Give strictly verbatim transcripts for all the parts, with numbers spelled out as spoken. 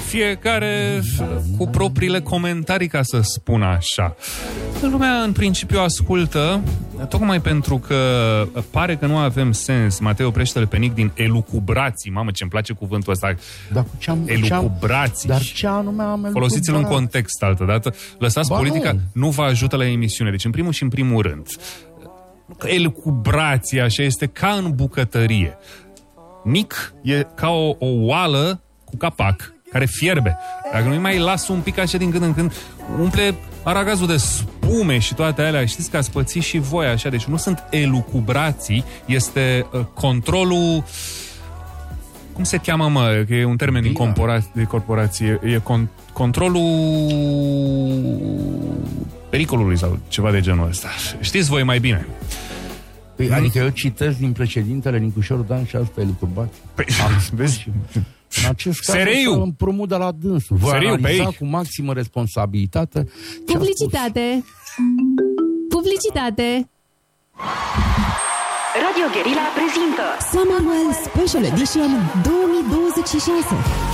fiecare cu propriile comentarii, ca să spun așa. Lumea în principiu ascultă, tocmai pentru că pare că nu avem sens. Matei, oprește-l pe Nic din elucubrații. Mamă, ce-mi place cuvântul ăsta. Dar cu ce am, elucubrații. Dar ce anume am elucubrat? Folosiți-l în context altădată. Lăsați ba, politica, nu. nu vă ajută la emisiune. Deci, în primul și în primul rând, elucubrația așa este ca în bucătărie. Nic e ca o, o oală cu capac care fierbe. Dacă nu-i mai las un pic așa din când în când, umple aragazul de spume și toate alea. Știți că ați pățit și voi așa. Deci nu sunt elucubrații, este uh, controlul... Cum se cheamă, mă? Că e un termen din corporație, de corporație. E con, controlul pericolului sau ceva de genul ăsta. Știți voi mai bine. Păi, adică eu citesc din președintele Nicușor Dan și asta e lucrubat. Păi, vezi? În acest caz Seriu? împrumut de la dânsul. Voi Seriu, analiza pe cu maximă responsabilitate. Publicitate! Publicitate! Radio Guerilla prezintă Summerwell Special Edition două mii douăzeci și șase.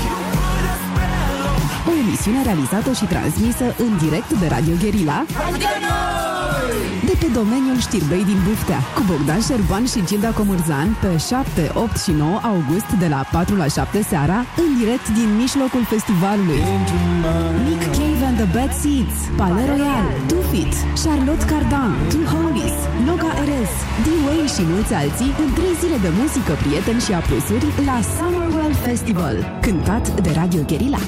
O emisiune realizată și transmisă în direct de Radio Guerilla de pe domeniul Știrbei din Buftea, cu Bogdan Șerban și Gilda Comârzan pe șapte, opt și nouă august de la patru la șapte seara, în direct din mijlocul festivalului. Nick Cave and the Bad Seeds, Palais Royal, Two Feet, Charlotte Cardin, Two Holies, Loga Erez, D-Way și mulți alții în trei zile de muzică, prieteni și aplusuri la Summerwell Festival, cântat de Radio Guerilla.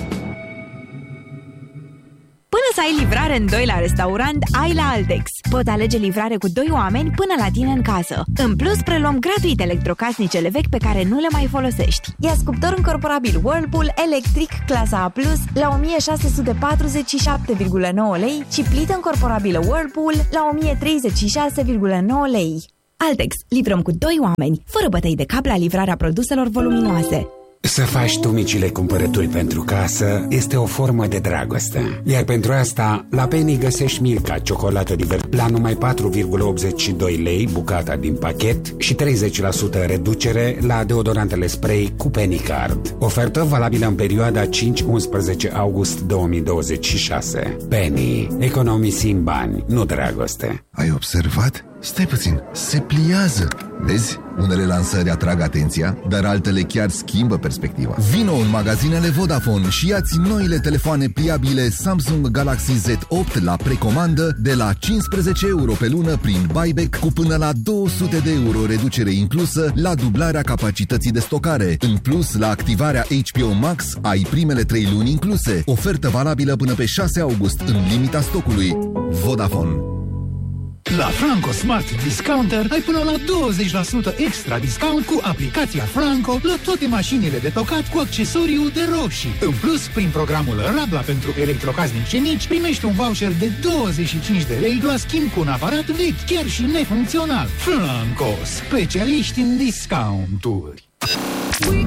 Până să ai livrare în doi la restaurant, ai la Altex. Poți alege livrare cu doi oameni până la tine în casă. În plus, preluăm gratuit electrocasnicele vechi pe care nu le mai folosești. Ia cuptor încorporabil Whirlpool electric clasa A plus, la o mie șase sute patruzeci și șapte virgulă nouă lei și plită încorporabilă Whirlpool la o mie treizeci și șase virgulă nouă lei. Altex. Livrăm cu doi oameni, fără bătăi de cap la livrarea produselor voluminoase. Să faci tu micile cumpărături pentru casă este o formă de dragoste. Iar pentru asta, la Penny găsești Milka, ciocolată diver, la numai patru virgulă optzeci și doi lei bucata din pachet și treizeci la sută reducere la deodorantele spray cu Penny Card. Ofertă valabilă în perioada cinci unsprezece august două mii douăzeci și șase. Penny. Economisim bani, nu dragoste. Ai observat? Stai puțin, se pliază. Vezi? Unele lansări atrag atenția, dar altele chiar schimbă perspectiva. Vino în magazinele Vodafone și ia-ți noile telefoane pliabile Samsung Galaxy Z opt la precomandă de la cincisprezece euro pe lună prin buyback cu până la două sute de euro reducere inclusă la dublarea capacității de stocare. În plus, la activarea H B O Max ai primele trei luni incluse. Ofertă valabilă până pe șase august în limita stocului. Vodafone. La Franco Smart Discounter ai până la douăzeci la sută extra discount cu aplicația Franco la toate mașinile de tocat cu accesoriu de roșii. În plus, prin programul Rabla pentru electrocasnice mici, primești un voucher de douăzeci și cinci de lei la schimb cu un aparat vechi, chiar și nefuncțional. Franco, specialiști în discounturi.